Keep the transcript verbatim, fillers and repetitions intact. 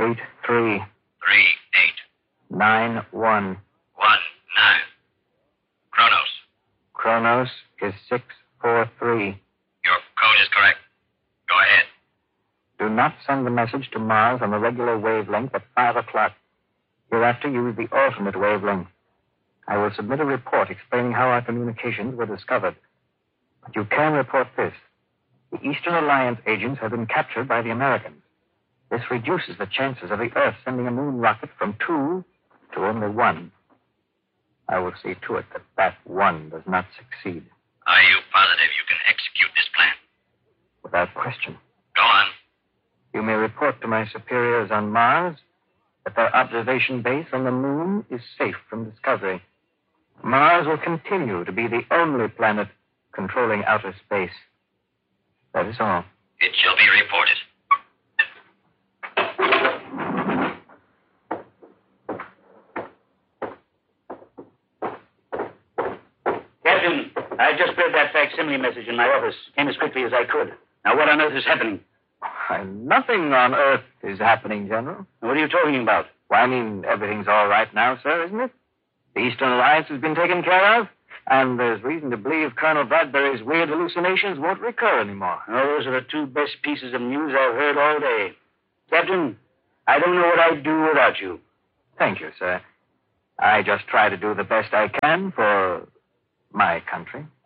Eight, three. Three, eight. Nine, one. One, nine. Kronos. Kronos is six, four, three. Your code is correct. Go ahead. Do not send the message to Mars on the regular wavelength at five o'clock. Hereafter, use the alternate wavelength. I will submit a report explaining how our communications were discovered. But you can report this. The Eastern Alliance agents have been captured by the Americans. This reduces the chances of the Earth sending a moon rocket from two to only one. I will see to it that that one does not succeed. Are you positive you can execute this plan? Without question. Go on. You may report to my superiors on Mars that their observation base on the moon is safe from discovery. Mars will continue to be the only planet controlling outer space. That is all. It shall be reported. Captain, I just read that facsimile message in my office. Came as quickly as I could. Now, what on earth is happening? Why, nothing on Earth is happening, General. What are you talking about? Why, I mean, everything's all right now, sir, isn't it? The Eastern Alliance has been taken care of, and there's reason to believe Colonel Bradbury's weird hallucinations won't recur anymore. Oh, those are the two best pieces of news I've heard all day. Captain, I don't know what I'd do without you. Thank you, sir. I just try to do the best I can for my country.